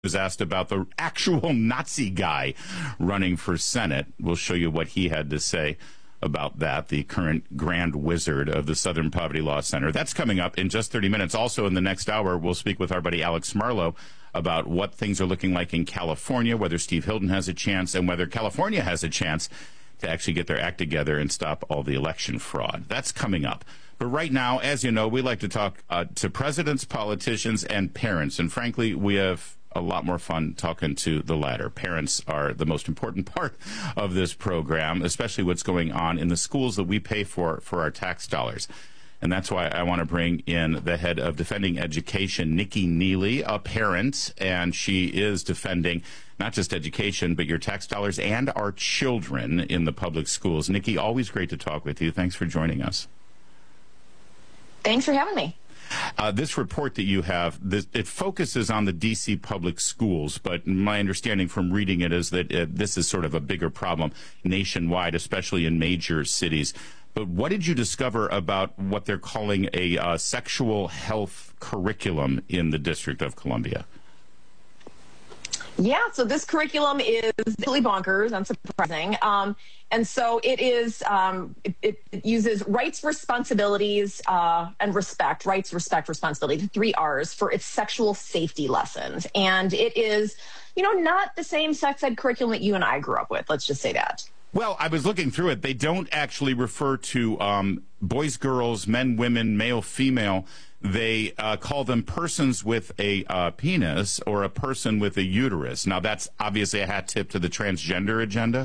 was asked about the actual Nazi guy running for Senate. We'll show you what he had to say about that, the current grand wizard of the Southern Poverty Law Center. That's coming up in just 30 minutes. Also, in the next hour, we'll speak with our buddy Alex Marlow about what things are looking like in California, whether Steve Hilton has a chance, and whether California has a chance to actually get their act together and stop all the election fraud. That's coming up. But right now, as you know, we like to talk to presidents, politicians, and parents. And frankly, we have a lot more fun talking to the latter. Parents are the most important part of this program, especially what's going on in the schools that we pay for our tax dollars. And that's why I want to bring in the head of Defending Education, Nikki Neely, a parent, and she is defending not just education, but your tax dollars and our children in the public schools. Nikki, always great to talk with you. Thanks for joining us. Thanks for having me. This report that you have, it focuses on the D.C. public schools, but my understanding from reading it is that this is sort of a bigger problem nationwide, especially in major cities. But what did you discover about what they're calling a sexual health curriculum in the District of Columbia? Yeah, so this curriculum is really bonkers, unsurprising. And so it is, it uses rights, responsibilities, and respect, rights, respect, responsibility, the 3 R's for its sexual safety lessons. And it is, not the same sex ed curriculum that you and I grew up with. Let's just say that. Well, I was looking through it. They don't actually refer to boys, girls, men, women, male, female. They call them persons with a penis or a person with a uterus. Now, that's obviously a hat tip to the transgender agenda.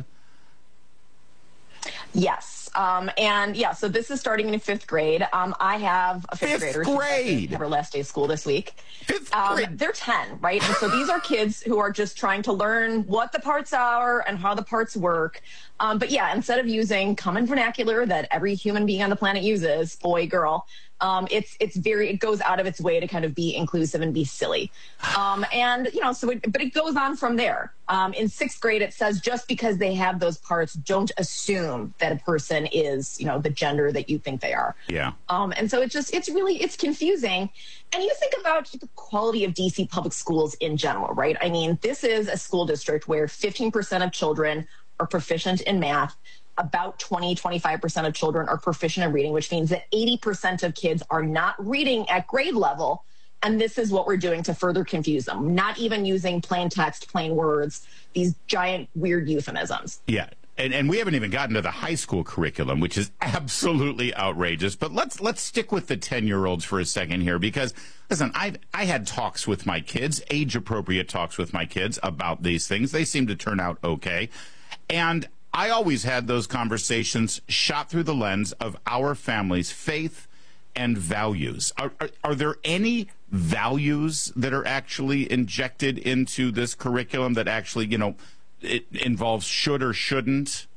Yes. So this is starting in 5th grade. I have a 5th grader. 5th grade. Her last day of school this week. 5th grade. They're 10, right? And so these are kids who are just trying to learn what the parts are and how the parts work. But yeah, instead of using common vernacular that every human being on the planet uses, boy, girl, it goes out of its way to kind of be inclusive and be silly. But it goes on from there. In 6th grade, it says just because they have those parts, don't assume that a person is, the gender that you think they are. Yeah. And so it's confusing. And you think about the quality of DC public schools in general, right? I mean, this is a school district where 15% of children are proficient in math. About 25% of children are proficient in reading, which means that 80% of kids are not reading at grade level. And this is what we're doing to further confuse them, not even using plain text, plain words, these giant weird euphemisms. Yeah. And we haven't even gotten to the high school curriculum, which is absolutely outrageous. But let's stick with the 10-year-olds for a second here, because, listen, I had talks with my kids, age-appropriate talks with my kids about these things. They seem to turn out okay. And I always had those conversations shot through the lens of our family's faith and values. Are there any values that are actually injected into this curriculum that actually, it involves should or shouldn't?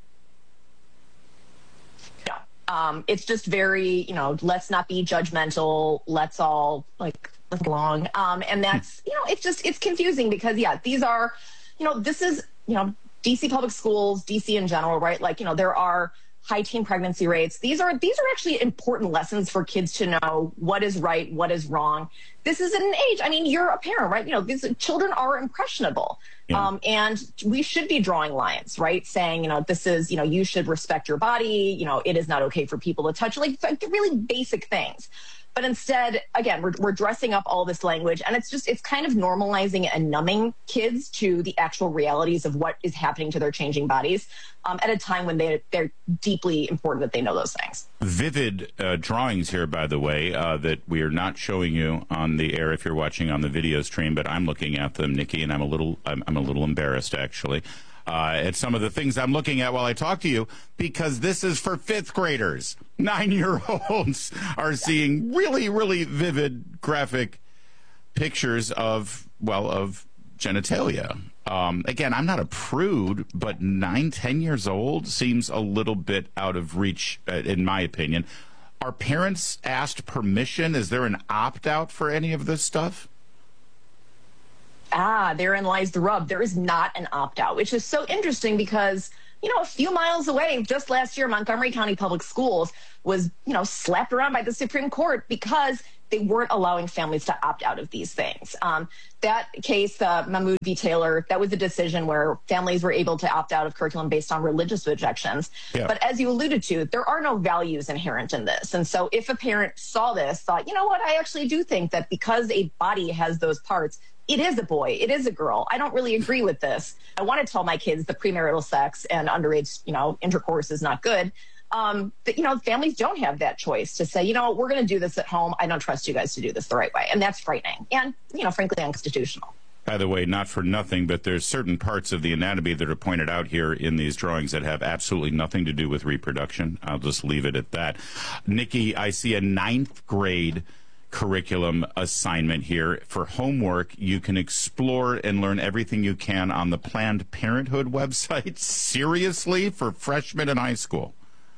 Yeah. It's just very, let's not be judgmental. Let's all let's get along. And that's, it's confusing because, these are, this is, DC public schools, DC in general, right? There are high teen pregnancy rates. These are actually important lessons for kids to know what is right, what is wrong. This is an age. I mean, you're a parent, right? These children are impressionable. Yeah. And we should be drawing lines, right? Saying, this is, you should respect your body. It is not okay for people to touch, like really basic things. But instead, again, we're dressing up all this language, and it's kind of normalizing and numbing kids to the actual realities of what is happening to their changing bodies at a time when they're deeply important that they know those things. Vivid drawings here, by the way, that we are not showing you on the air if you're watching on the video stream, but I'm looking at them, Nikki, and I'm a little embarrassed, actually. At some of the things I'm looking at while I talk to you, because this is for 5th graders. 9-year-olds are seeing really, really vivid graphic pictures of genitalia. Again, I'm not a prude, but 9, 10 years old seems a little bit out of reach, in my opinion. Are parents asked permission? Is there an opt-out for any of this stuff? Therein lies the rub. There is not an opt-out, which is so interesting because, a few miles away, just last year, Montgomery County Public Schools was, slapped around by the Supreme Court because they weren't allowing families to opt out of these things. That case, Mahmoud v. Taylor, that was a decision where families were able to opt out of curriculum based on religious objections. Yeah. But as you alluded to, there are no values inherent in this. And so if a parent saw this, thought, you know what, I actually do think that because a body has those parts, it is a boy, it is a girl. I don't really agree with this. I want to tell my kids that premarital sex and underage, intercourse is not good. That, families don't have that choice to say, we're going to do this at home. I don't trust you guys to do this the right way. And that's frightening and, frankly, unconstitutional. By the way, not for nothing, but there's certain parts of the anatomy that are pointed out here in these drawings that have absolutely nothing to do with reproduction. I'll just leave it at that. Nikki, I see a 9th grade curriculum assignment here. For homework, you can explore and learn everything you can on the Planned Parenthood website. Seriously? For freshmen in high school?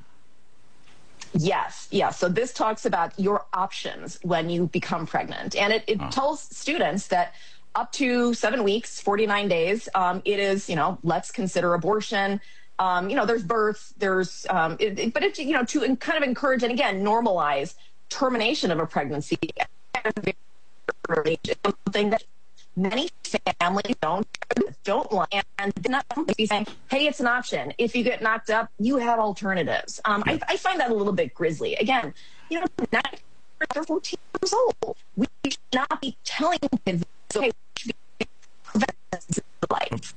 Yes. So this talks about your options when you become pregnant. And it tells students that up to 7 weeks, 49 days, it is, let's consider abortion. There's birth, there's, but it's, to kind of encourage and again, normalize termination of a pregnancy at a very early age. Something that many families don't like, and they're not be saying, hey, it's an option. If you get knocked up, you have alternatives. I find that a little bit grisly. Again, 9 or 14 years old, we should not be telling kids, okay, we should be preventing life.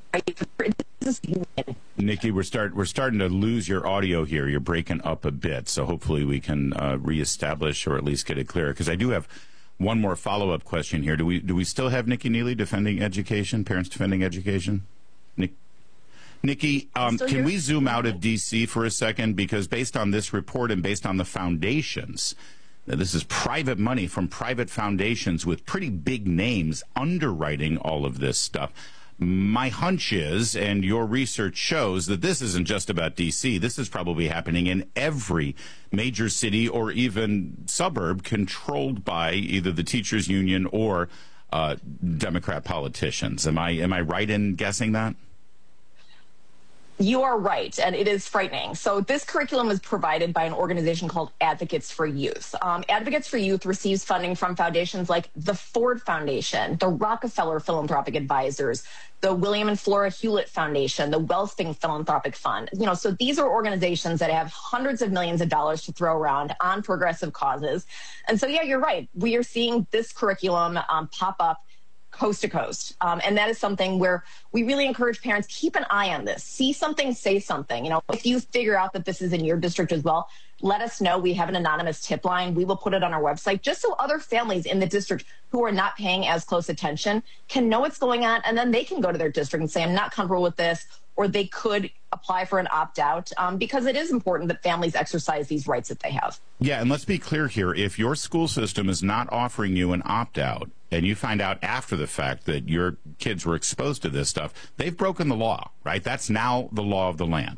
Nikki, we're starting to lose your audio here. You're breaking up a bit, so hopefully we can reestablish or at least get it clear. Because I do have one more follow-up question here. Do we still have Nikki Neely defending education, parents defending education? Nikki, can we zoom out of D.C. for a second? Because based on this report and based on the foundations, this is private money from private foundations with pretty big names underwriting all of this stuff. My hunch is, and your research shows, that this isn't just about D.C. This is probably happening in every major city or even suburb controlled by either the teachers union or Democrat politicians. Am I right in guessing that? You are right, and it is frightening. So this curriculum is provided by an organization called Advocates for Youth. Advocates for Youth receives funding from foundations like the Ford Foundation, the Rockefeller Philanthropic Advisors, the William and Flora Hewlett Foundation, the Wellspring Philanthropic Fund. So these are organizations that have hundreds of millions of dollars to throw around on progressive causes. And so, yeah, you're right. We are seeing this curriculum pop up coast to coast. And that is something where we really encourage parents, keep an eye on this. See something, say something. If you figure out that this is in your district as well, let us know. We have an anonymous tip line. We will put it on our website just so other families in the district who are not paying as close attention can know what's going on. And then they can go to their district and say, I'm not comfortable with this. Or they could apply for an opt-out because it is important that families exercise these rights that they have. Yeah, and let's be clear here. If your school system is not offering you an opt-out and you find out after the fact that your kids were exposed to this stuff, they've broken the law, right? That's now the law of the land.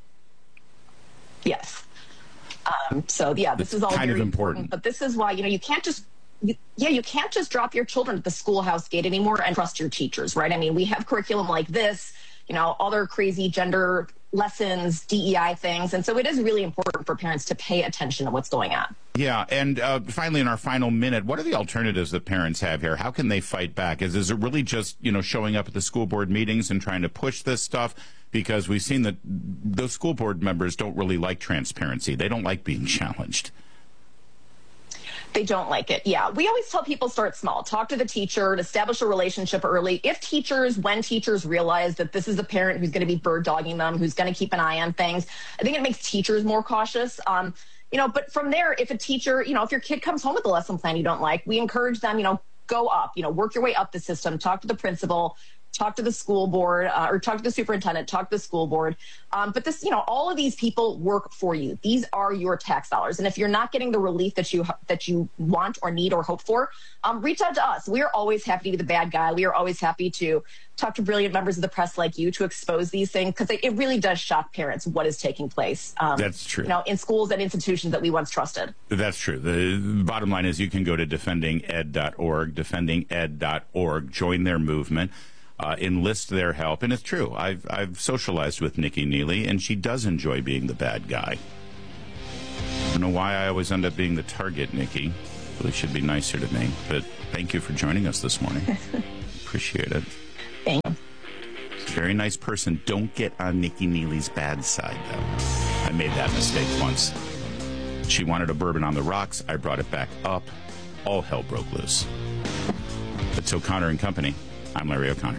Yes. This is all kind very of important. But this is why, you can't just you can't just drop your children at the schoolhouse gate anymore and trust your teachers, right? I mean, we have curriculum like this, other crazy gender lessons, DEI things. And so it is really important for parents to pay attention to what's going on. Yeah. And finally, in our final minute, what are the alternatives that parents have here? How can they fight back? Is it really just, showing up at the school board meetings and trying to push this stuff? Because we've seen that those school board members don't really like transparency. They don't like being challenged. They don't like it. Yeah. We always tell people start small. Talk to the teacher, establish a relationship early. When teachers realize that this is a parent who's going to be bird dogging them, who's going to keep an eye on things, I think it makes teachers more cautious. But from there, if a teacher, if your kid comes home with a lesson plan you don't like, we encourage them, go up, work your way up the system, talk to the principal, talk to the school board, or talk to the superintendent, talk to the school board. But this, all of these people work for you. These are your tax dollars. And if you're not getting the relief that you want or need or hope for, reach out to us. We are always happy to be the bad guy. We are always happy to talk to brilliant members of the press like you to expose these things, because it really does shock parents what is taking place. That's true. In schools and institutions that we once trusted. That's true. The bottom line is you can go to defendinged.org, defendinged.org, join their movement. Enlist their help. And it's true. I've socialized with Nikki Neely, and she does enjoy being the bad guy. I don't know why I always end up being the target, Nikki. Really should be nicer to me. But thank you for joining us this morning. Appreciate it. Thank you. Very nice person. Don't get on Nikki Neely's bad side, though. I made that mistake once. She wanted a bourbon on the rocks. I brought it back up. All hell broke loose. It's O'Connor and Company. I'm Larry O'Connor.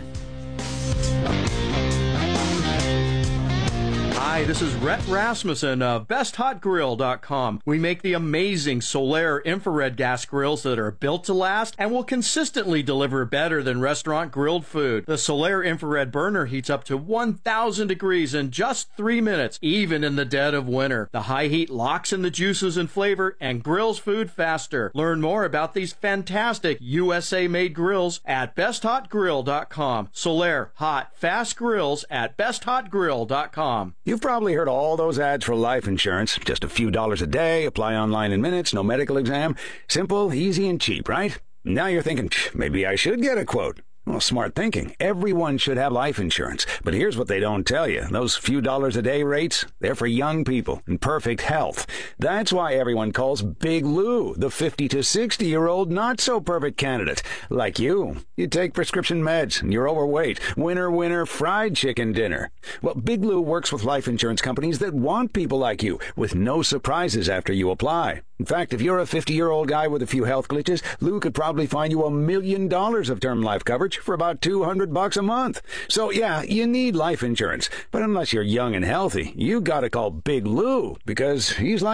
Hi, this is Rhett Rasmussen of BestHotGrill.com. We make the amazing Solaire infrared gas grills that are built to last and will consistently deliver better than restaurant grilled food. The Solaire infrared burner heats up to 1,000 degrees in just 3 minutes, even in the dead of winter. The high heat locks in the juices and flavor and grills food faster. Learn more about these fantastic USA-made grills at BestHotGrill.com. Solaire hot, fast grills at BestHotGrill.com. You've probably heard all those ads for life insurance. Just a few dollars a day, apply online in minutes, no medical exam. Simple, easy, and cheap, right? Now you're thinking, maybe I should get a quote. Well, smart thinking. Everyone should have life insurance. But here's what they don't tell you. Those few dollars a day rates, they're for young people in perfect health. That's why everyone calls Big Lou the 50 to 60-year-old not-so-perfect candidate. Like you. You take prescription meds and you're overweight. Winner, fried chicken dinner. Well, Big Lou works with life insurance companies that want people like you with no surprises after you apply. In fact, if you're a 50-year-old guy with a few health glitches, Lou could probably find you $1 million of term life coverage for about $200 a month. So yeah, you need life insurance. But unless you're young and healthy, you gotta call Big Lou because he's like